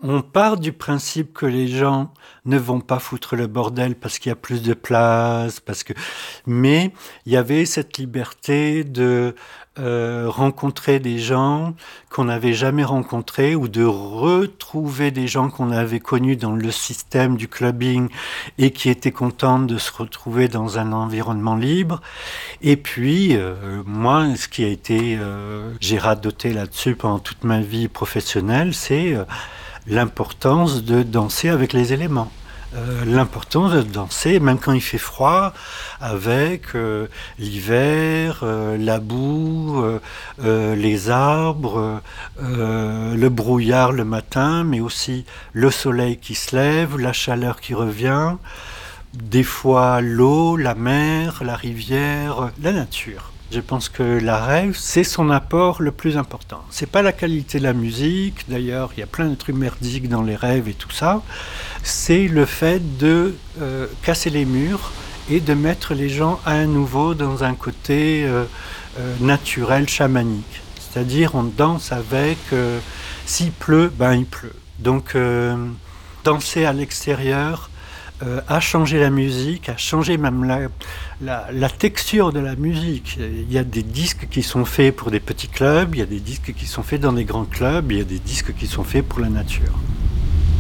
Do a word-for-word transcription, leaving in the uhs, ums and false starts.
On part du principe que les gens ne vont pas foutre le bordel parce qu'il y a plus de place, parce que... Mais il y avait cette liberté de euh, rencontrer des gens qu'on n'avait jamais rencontrés ou de retrouver des gens qu'on avait connus dans le système du clubbing et qui étaient contents de se retrouver dans un environnement libre. Et puis, euh, moi, ce qui a été... Euh, j'ai radoté là-dessus pendant toute ma vie professionnelle, c'est... Euh, l'importance de danser avec les éléments. Euh, l'importance de danser, même quand il fait froid, avec euh, l'hiver, euh, la boue, euh, euh, les arbres, euh, le brouillard le matin, mais aussi le soleil qui se lève, la chaleur qui revient, des fois l'eau, la mer, la rivière, la nature. Je pense que la rêve, c'est son apport le plus important. C'est pas la qualité de la musique, d'ailleurs, il y a plein de trucs merdiques dans les rêves et tout ça. C'est le fait de euh, casser les murs et de mettre les gens à nouveau dans un côté euh, euh, naturel, chamanique. C'est-à-dire, on danse avec, euh, s'il pleut, ben il pleut. Donc, euh, danser à l'extérieur, Euh, a changé la musique, a changé même la, la, la texture de la musique. Il y a des disques qui sont faits pour des petits clubs, il y a des disques qui sont faits dans des grands clubs, il y a des disques qui sont faits pour la nature.